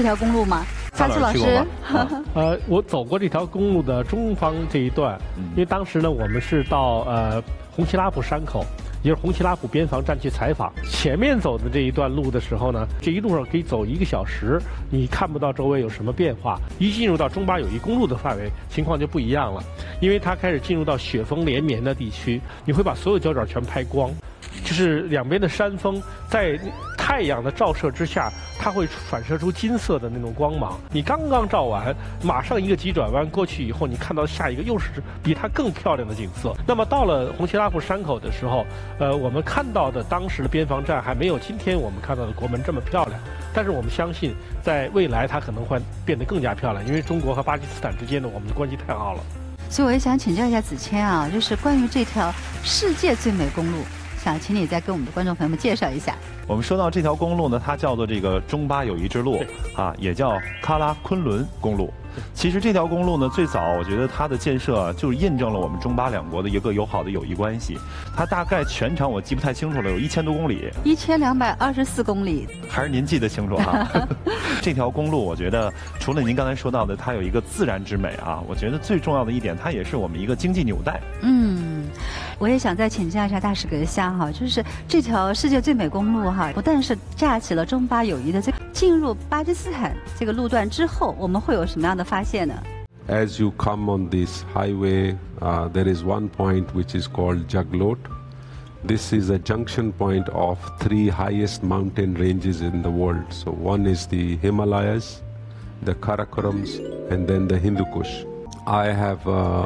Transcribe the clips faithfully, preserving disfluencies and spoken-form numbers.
条公路吗？萨苏老师， 呃，我走过这条公路的中方这一段，因为当时呢，我们是到呃红旗拉普山口，也就是红旗拉普边防站去采访。前面走的这一段路的时候呢，这一路上可以走一个小时，你看不到周围有什么变化。一进入到中巴友谊公路的范围，情况就不一样了，因为它开始进入到雪峰连绵的地区，你会把所有焦点全拍光。就是两边的山峰在太阳的照射之下，它会反射出金色的那种光芒。你刚刚照完，马上一个急转弯过去以后，你看到下一个又是比它更漂亮的景色。那么到了红旗拉普山口的时候，呃，我们看到的当时的边防站还没有今天我们看到的国门这么漂亮，但是我们相信，在未来它可能会变得更加漂亮，因为中国和巴基斯坦之间的我们的关系太好了。 所以我也想请教一下子谦啊，就是关于这条世界最美公路。想请你再跟我们的观众朋友们介绍一下。 我们说到这条公路呢，它叫做这个中巴友谊之路啊，也叫喀拉昆仑公路。其实这条公路呢，最早我觉得它的建设就是印证了我们中巴两国的一个友好的友谊关系。它大概全长我记不太清楚了，有一千多公里， 一千两百二十四公里， 还是您记得清楚哈、啊？这条公路我觉得除了您刚才说到的，它有一个自然之美啊，我觉得最重要的一点，它也是我们一个经济纽带。 嗯，我也想再请教一下大使阁下哈，就是这条世界最美公路哈，不但是架起了中巴友谊的这个进入巴基斯坦这个路段之后，我们会有什么样的发现呢？ As you come on this highway, uh, there is one point which is called Jaglot. This is a junction point of three highest mountain ranges in the world. So one is the Himalayas, the Karakorams, and then the Hindu Kush. I have uh,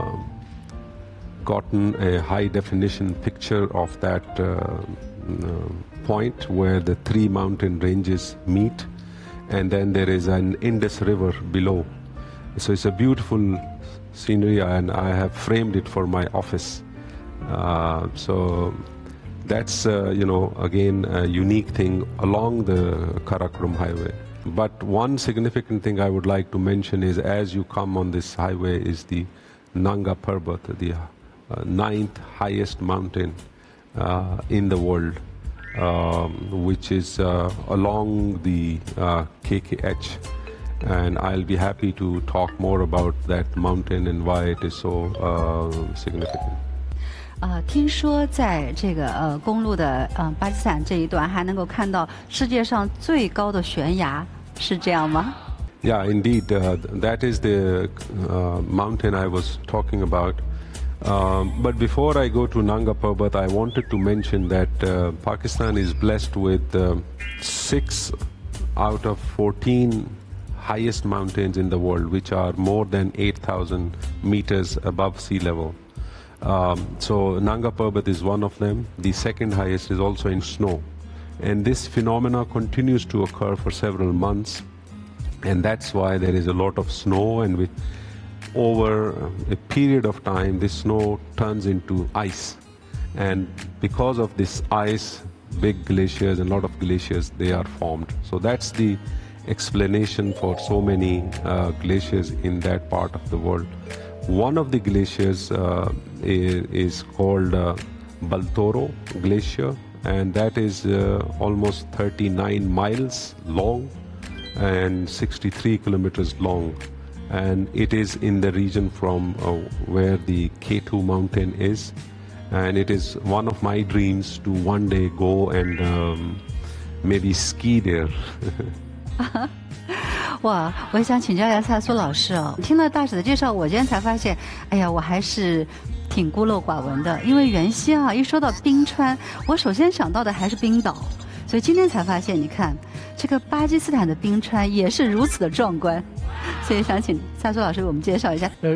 gotten a high definition picture of that uh, uh, point where the three mountain ranges meet, and then there is an Indus River below. So it's a beautiful scenery, and I have framed it for my office. Uh, so that's, uh, you know, again, a unique thing along the Karakoram highway. But one significant thing I would like to mention is, as you come on this highway, is the Nanga Parbat, the uh, ninth highest mountain uh, in the world, um, which is uh, along the uh, K K H. And I'll be happy to talk more about that mountain and why it is so uh, significant. 呃，听说在这个呃公路的呃巴基斯坦这一段还能够看到世界上最高的悬崖，是这样吗？ Yeah, indeed. Uh, that is the uh, mountain I was talking about. Um, but before I go to Nanga Parbat, I wanted to mention that uh, Pakistan is blessed with uh, six out of fourteen highest mountains in the world, which are more than eight thousand meters above sea level. Um, so Nanga Parbat is one of them. The second highest is also in snow. And this phenomena continues to occur for several months. And that's why there is a lot of snow, and with over a period of time, this snow turns into ice. And because of this ice, big glaciers and a lot of glaciers, they are formed. So that's the explanation for so many uh, glaciers in that part of the world. One of the glaciers uh, is, is called uh, Baltoro Glacier, and that is uh, almost thirty-nine miles long and sixty-three kilometers long, and it is in the region from uh, where the K two mountain is, and it is one of my dreams to one day go and um, maybe ski there. 哇，我也想请教一下蔡苏老师哦。听了大使的介绍，我今天才发现，哎呀，我还是挺孤陋寡闻的。因为原先啊，一说到冰川，我首先想到的还是冰岛，所以今天才发现，你看这个巴基斯坦的冰川也是如此的壮观。所以想请蔡苏老师给我们介绍一下。呃